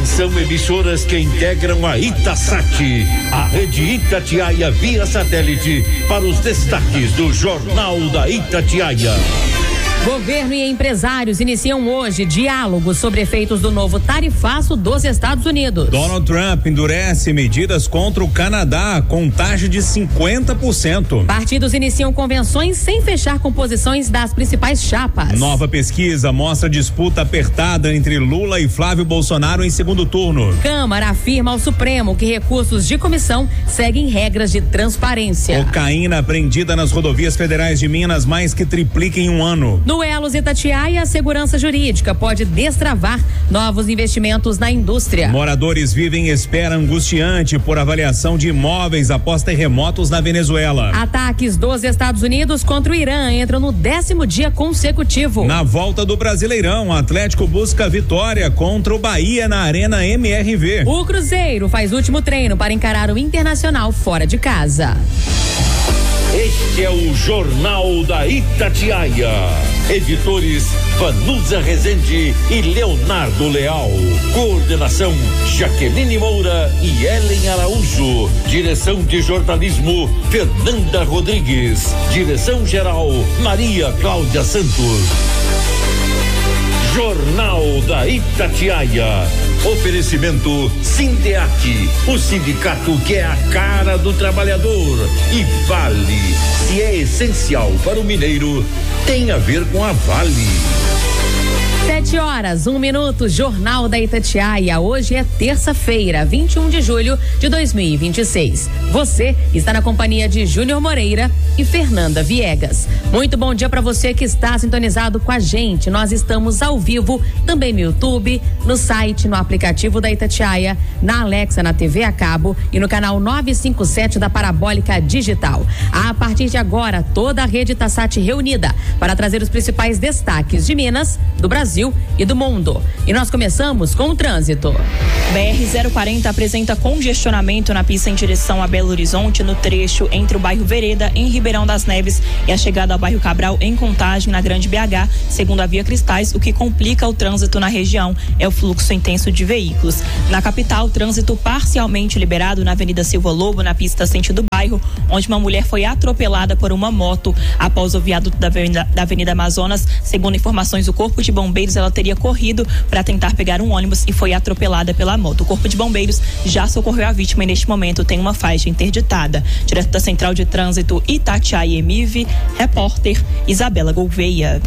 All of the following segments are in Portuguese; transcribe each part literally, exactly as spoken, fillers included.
Atenção, emissoras que integram a Itasat, a rede Itatiaia via satélite, para os destaques do Jornal da Itatiaia. Governo e empresários iniciam hoje diálogo sobre efeitos do novo tarifaço dos Estados Unidos. Donald Trump endurece medidas contra o Canadá com taxa de cinquenta por cento. Partidos iniciam convenções sem fechar composições das principais chapas. Nova pesquisa mostra disputa apertada entre Lula e Flávio Bolsonaro em segundo turno. Câmara afirma ao Supremo que recursos de comissão seguem regras de transparência. Cocaína apreendida nas rodovias federais de Minas mais que triplica em um ano. No Elos Itatiaia, a segurança jurídica pode destravar novos investimentos na indústria. Moradores vivem espera angustiante por avaliação de imóveis após terremotos na Venezuela. Ataques dos Estados Unidos contra o Irã entram no décimo dia consecutivo. Na volta do Brasileirão, o Atlético busca vitória contra o Bahia na Arena M R V. O Cruzeiro faz último treino para encarar o Internacional fora de casa. Este é o Jornal da Itatiaia. Editores Vanusa Rezende e Leonardo Leal. Coordenação Jaqueline Moura e Ellen Araújo. Direção de jornalismo Fernanda Rodrigues. Direção geral Maria Cláudia Santos. Jornal da Itatiaia. Oferecimento Sindeac, o sindicato que é a cara do trabalhador. E Vale, se é essencial para o mineiro, tem a ver com a Vale. Sete horas, um minuto, Jornal da Itatiaia. Hoje é terça-feira, vinte e um de julho de dois mil e vinte e seis. Você está na companhia de Júnior Moreira e Fernanda Viegas. Muito bom dia para você que está sintonizado com a gente. Nós estamos ao vivo também no YouTube, no site, no aplicativo da Itatiaia, na Alexa, na T V a cabo e no canal novecentos e cinquenta e sete da Parabólica Digital. A partir de agora, toda a rede Itasat reunida para trazer os principais destaques de Minas, do Brasil e do mundo. E nós começamos com o trânsito. B R zero quarenta apresenta congestionamento na pista em direção a Belo Horizonte, no trecho entre o bairro Vereda, em Ribeirão das Neves, e a chegada ao bairro Cabral, em Contagem, na Grande B H, segundo a Via Cristais. O que complica o trânsito na região é o fluxo intenso de veículos. Na capital, trânsito parcialmente liberado na Avenida Silva Lobo, na pista sentido bairro, onde uma mulher foi atropelada por uma moto após o viaduto da Avenida, da Avenida Amazonas. Segundo informações do Corpo de Bombeiros, ela teria corrido para tentar pegar um ônibus e foi atropelada pela moto. O Corpo de Bombeiros já socorreu a vítima e neste momento tem uma faixa interditada. Direto da Central de Trânsito Itatiaia e M I V, repórter Isabela Gouveia.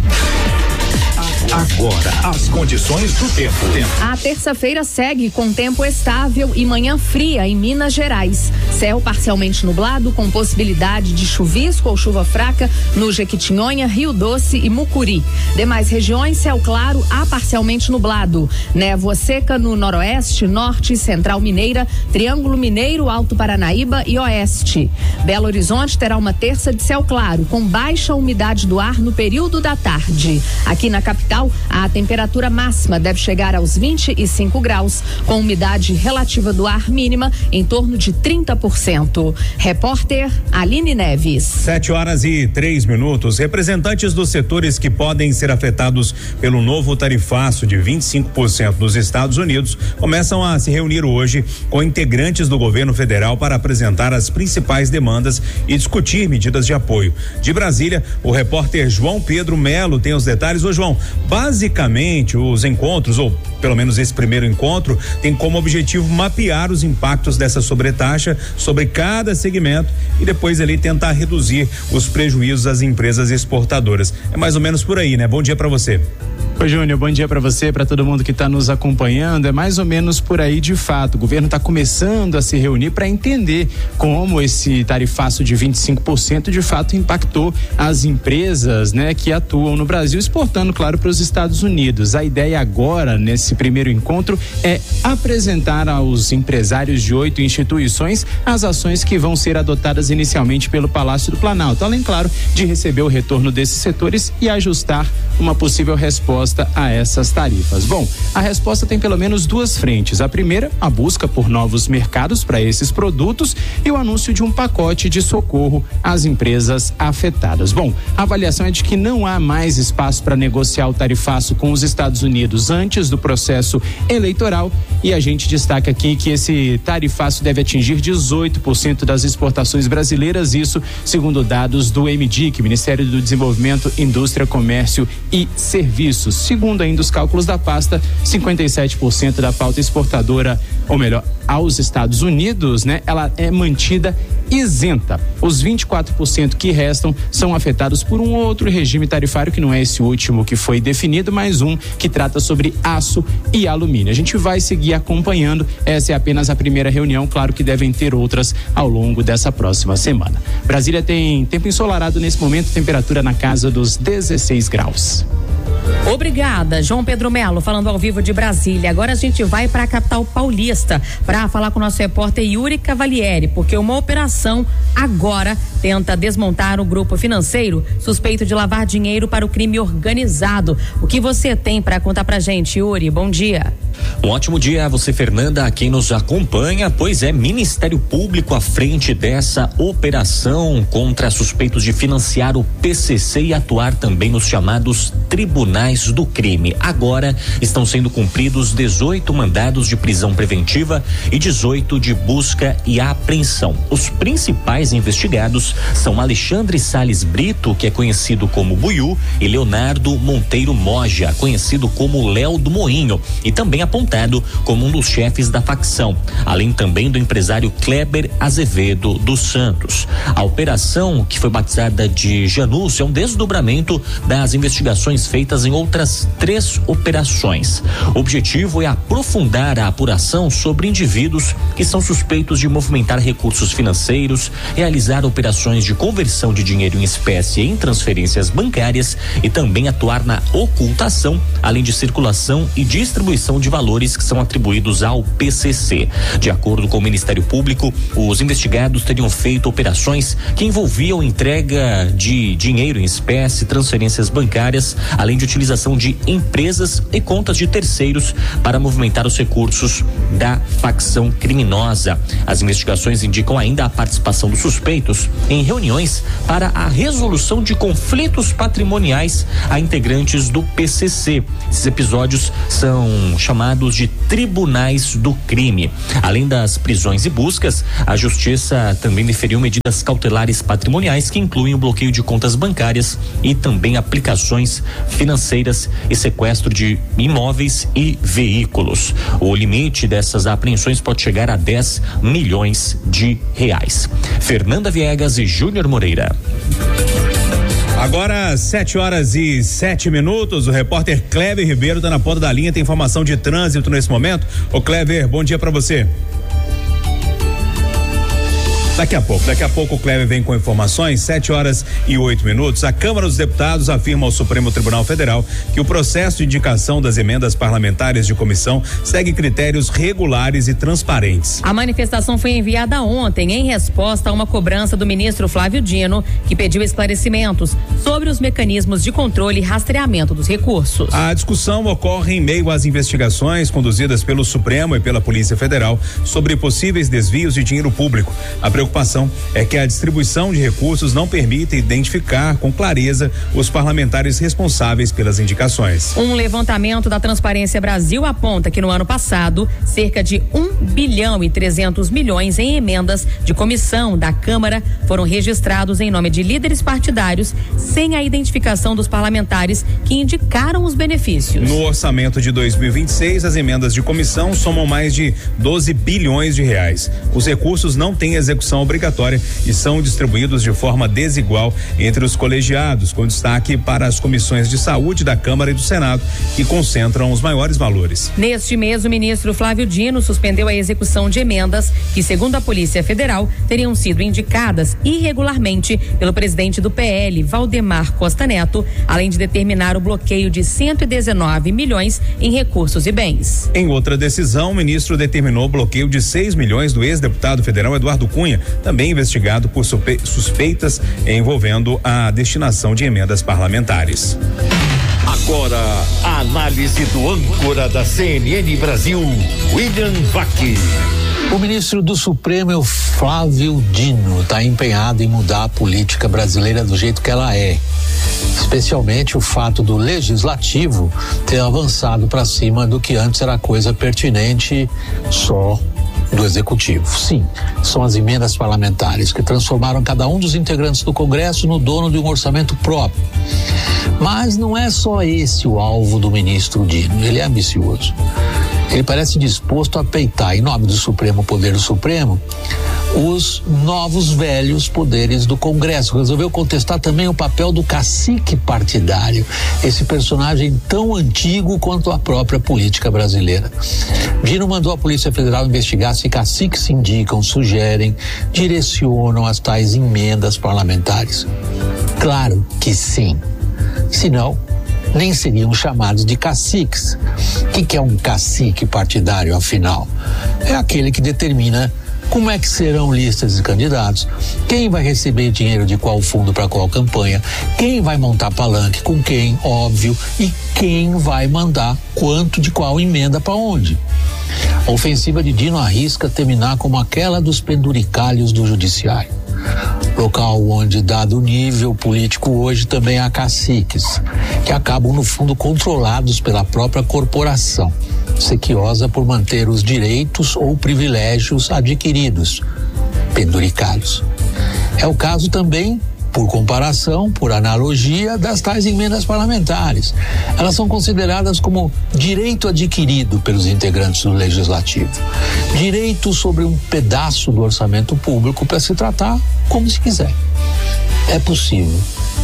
Agora, as condições do tempo. A terça-feira segue com tempo estável e manhã fria em Minas Gerais. Céu parcialmente nublado com possibilidade de chuvisco ou chuva fraca no Jequitinhonha, Rio Doce e Mucuri. Demais regiões, céu claro a parcialmente nublado. Névoa seca no noroeste, norte, central mineira, Triângulo Mineiro, Alto Paranaíba e oeste. Belo Horizonte terá uma terça de céu claro com baixa umidade do ar no período da tarde. Aqui na capital, a temperatura máxima deve chegar aos vinte e cinco graus, com umidade relativa do ar mínima em torno de trinta por cento. Repórter Aline Neves. Sete horas e três minutos. Representantes dos setores que podem ser afetados pelo novo tarifaço de vinte e cinco por cento nos Estados Unidos começam a se reunir hoje com integrantes do governo federal para apresentar as principais demandas e discutir medidas de apoio. De Brasília, o repórter João Pedro Melo tem os detalhes. Ô João, basicamente os encontros, ou pelo menos esse primeiro encontro, tem como objetivo mapear os impactos dessa sobretaxa sobre cada segmento e depois ali tentar reduzir os prejuízos às empresas exportadoras. É mais ou menos por aí, né? Bom dia para você. Oi, Júnior, bom dia para você, para todo mundo que está nos acompanhando. É mais ou menos por aí de fato. O governo está começando a se reunir para entender como esse tarifaço de vinte e cinco por cento de fato impactou as empresas, né, que atuam no Brasil, exportando, claro, para os Estados Unidos. A ideia agora, nesse primeiro encontro, é apresentar aos empresários de oito instituições as ações que vão ser adotadas inicialmente pelo Palácio do Planalto, além, claro, de receber o retorno desses setores e ajustar uma possível resposta resposta a essas tarifas? Bom, a resposta tem pelo menos duas frentes. A primeira, a busca por novos mercados para esses produtos e o anúncio de um pacote de socorro às empresas afetadas. Bom, a avaliação é de que não há mais espaço para negociar o tarifaço com os Estados Unidos antes do processo eleitoral, e a gente destaca aqui que esse tarifaço deve atingir dezoito por cento das exportações brasileiras, isso segundo dados do M D I C, Ministério do Desenvolvimento, Indústria, Comércio e Serviços. Segundo ainda os cálculos da pasta, cinquenta e sete por cento da pauta exportadora, ou melhor, aos Estados Unidos, né, ela é mantida isenta. Os vinte e quatro por cento que restam são afetados por um outro regime tarifário, que não é esse último que foi definido, mas um que trata sobre aço e alumínio. A gente vai seguir acompanhando, essa é apenas a primeira reunião, claro que devem ter outras ao longo dessa próxima semana. Brasília tem tempo ensolarado nesse momento, temperatura na casa dos dezesseis graus. Obrigada, João Pedro Melo, falando ao vivo de Brasília. Agora a gente vai para a capital paulista para falar com o nosso repórter Yuri Cavalieri, porque uma operação agora tenta desmontar o grupo financeiro suspeito de lavar dinheiro para o crime organizado. O que você tem para contar pra gente, Yuri? Bom dia. Um ótimo dia a você, Fernanda, a quem nos acompanha. Pois é, Ministério Público à frente dessa operação contra suspeitos de financiar o P C C e atuar também nos chamados tribunais do crime. Agora estão sendo cumpridos dezoito mandados de prisão preventiva e dezoito de busca e apreensão. Os principais investigados são Alexandre Salles Brito, que é conhecido como Buiú, e Leonardo Monteiro Moja, conhecido como Léo do Moinho, e também apontado como um dos chefes da facção, além também do empresário Kleber Azevedo dos Santos. A operação, que foi batizada de Janus, é um desdobramento das investigações feitas em outras três operações. O objetivo é aprofundar a apuração sobre indivíduos que são suspeitos de movimentar recursos financeiros, realizar operações de conversão de dinheiro em espécie em transferências bancárias e também atuar na ocultação, além de circulação e distribuição de valores que são atribuídos ao P C C. De acordo com o Ministério Público, os investigados teriam feito operações que envolviam entrega de dinheiro em espécie, transferências bancárias, além de utilização de empresas e contas de terceiros para movimentar os recursos da facção criminosa. As investigações indicam ainda a participação dos suspeitos em reuniões para a resolução de conflitos patrimoniais a integrantes do P C C. Esses episódios são chamados de tribunais do crime. Além das prisões e buscas, a Justiça também deferiu medidas cautelares patrimoniais que incluem o bloqueio de contas bancárias e também aplicações financeiras e sequestro de imóveis e veículos. O limite dessas apreensões pode chegar a dez milhões de reais. Fernanda Viegas e Júnior Moreira. Agora, sete horas e sete minutos, o repórter Kleber Ribeiro está na ponta da linha, tem informação de trânsito nesse momento. Ô Kleber, bom dia para você. Daqui a pouco, daqui a pouco o Kleber vem com informações, sete horas e oito minutos. A Câmara dos Deputados afirma ao Supremo Tribunal Federal que o processo de indicação das emendas parlamentares de comissão segue critérios regulares e transparentes. A manifestação foi enviada ontem em resposta a uma cobrança do ministro Flávio Dino, que pediu esclarecimentos sobre os mecanismos de controle e rastreamento dos recursos. A discussão ocorre em meio às investigações conduzidas pelo Supremo e pela Polícia Federal sobre possíveis desvios de dinheiro público. A preocupação é que a distribuição de recursos não permita identificar com clareza os parlamentares responsáveis pelas indicações. Um levantamento da Transparência Brasil aponta que no ano passado, cerca de um bilhão e trezentos milhões em emendas de comissão da Câmara foram registrados em nome de líderes partidários sem a identificação dos parlamentares que indicaram os benefícios. No orçamento de dois mil e vinte e seis, as emendas de comissão somam mais de doze bilhões de reais. Os recursos não têm execução obrigatória e são distribuídos de forma desigual entre os colegiados, com destaque para as comissões de saúde da Câmara e do Senado, que concentram os maiores valores. Neste mês, o ministro Flávio Dino suspendeu a execução de emendas que, segundo a Polícia Federal, teriam sido indicadas irregularmente pelo presidente do P L, Valdemar Costa Neto, além de determinar o bloqueio de cento e dezenove milhões em recursos e bens. Em outra decisão, o ministro determinou o bloqueio de seis milhões do ex-deputado federal Eduardo Cunha, também investigado por suspeitas envolvendo a destinação de emendas parlamentares. Agora, a análise do âncora da C N N Brasil, William Vac. O ministro do Supremo, Flávio Dino, está empenhado em mudar a política brasileira do jeito que ela é. Especialmente o fato do legislativo ter avançado para cima do que antes era coisa pertinente só do executivo. Sim, são as emendas parlamentares que transformaram cada um dos integrantes do Congresso no dono de um orçamento próprio. Mas não é só esse o alvo do ministro Dino, ele é ambicioso. Ele parece disposto a peitar, em nome do Supremo Poder Supremo, os novos velhos poderes do Congresso. Resolveu contestar também o papel do cacique partidário, esse personagem tão antigo quanto a própria política brasileira. Dino mandou a Polícia Federal investigar se caciques indicam, sugerem, direcionam as tais emendas parlamentares. Claro que sim. Se não, nem seriam chamados de caciques. O que, que é um cacique partidário, afinal? É aquele que determina como é que serão listas de candidatos, quem vai receber dinheiro de qual fundo para qual campanha, quem vai montar palanque com quem, óbvio, e quem vai mandar quanto de qual emenda para onde. A ofensiva de Dino arrisca terminar como aquela dos penduricalhos do judiciário. Local onde, dado o nível político hoje, também há caciques, que acabam, no fundo, controlados pela própria corporação, sequiosa por manter os direitos ou privilégios adquiridos, penduricalhos. É o caso também, por comparação, por analogia, das tais emendas parlamentares. Elas são consideradas como direito adquirido pelos integrantes do Legislativo. Direito sobre um pedaço do orçamento público para se tratar como se quiser. É possível.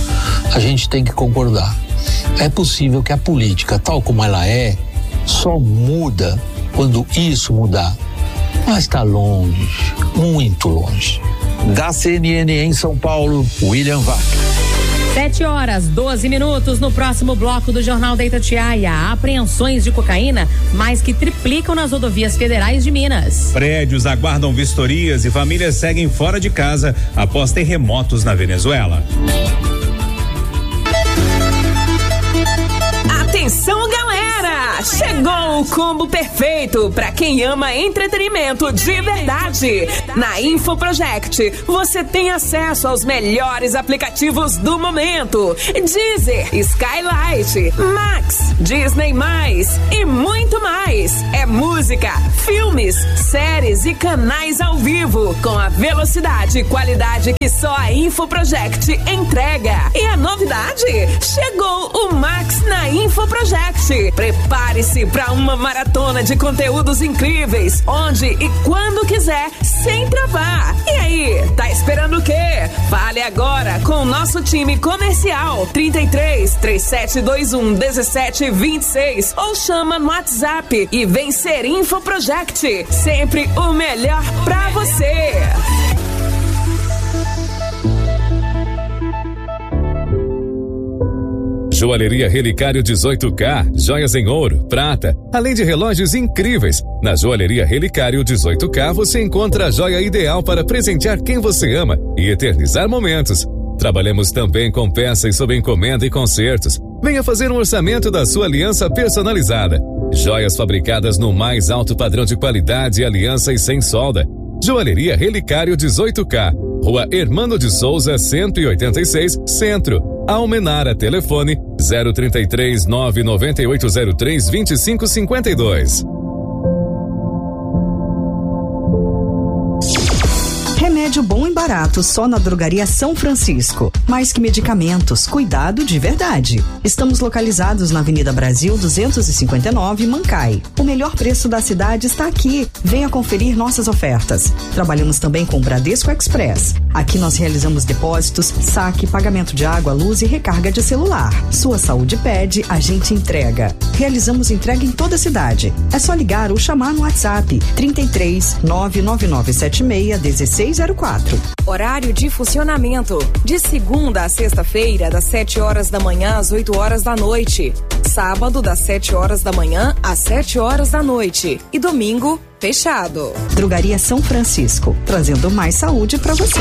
A gente tem que concordar. É possível que a política, tal como ela é, só muda quando isso mudar. Mas está longe, muito longe. Da C N N em São Paulo, William Vac. Sete horas, doze minutos. No próximo bloco do Jornal da Itatiaia, apreensões de cocaína mais que triplicam nas rodovias federais de Minas. Prédios aguardam vistorias e famílias seguem fora de casa após terremotos na Venezuela. Atenção, galera! Chegou o combo perfeito para quem ama entretenimento de verdade. Na InfoProject, você tem acesso aos melhores aplicativos do momento: Deezer, Skylight, Max, Disney mais e muito mais. É música, filmes, séries e canais ao vivo com a velocidade e qualidade que só a InfoProject entrega. E a novidade? Chegou o Max na InfoProject. Prepare-se para uma maratona de conteúdos incríveis, onde e quando quiser, sem travar. E aí, tá esperando o quê? Fale agora com o nosso time comercial trinta e três, três sete dois um, dezessete vinte e seis ou chama no WhatsApp e vem ser InfoProject. Sempre o melhor pra você. Joalheria Relicário dezoito K, joias em ouro, prata, além de relógios incríveis. Na Joalheria Relicário dezoito K você encontra a joia ideal para presentear quem você ama e eternizar momentos. Trabalhamos também com peças sob encomenda e concertos. Venha fazer um orçamento da sua aliança personalizada. Joias fabricadas no mais alto padrão de qualidade, aliança e sem solda. Joalheria Relicário dezoito K, Rua Hermano de Souza, cento e oitenta e seis, Centro. Almenara, telefone zero trinta e três, nove nove oito zero três, vinte e cinco cinquenta e dois. Remédio bom e barato só na Drogaria São Francisco. Mais que medicamentos, cuidado de verdade. Estamos localizados na Avenida Brasil duzentos e cinquenta e nove, Mancai. O melhor preço da cidade está aqui. Venha conferir nossas ofertas. Trabalhamos também com o Bradesco Express. Aqui nós realizamos depósitos, saque, pagamento de água, luz e recarga de celular. Sua saúde pede, a gente entrega. Realizamos entrega em toda a cidade. É só ligar ou chamar no WhatsApp trinta e três, nove nove nove sete seis, dezesseis zero quatro. Horário de funcionamento: de segunda a sexta-feira, das sete horas da manhã às oito horas da noite. Sábado, das sete horas da manhã às sete horas da noite. E domingo, fechado. Drogaria São Francisco, trazendo mais saúde para você.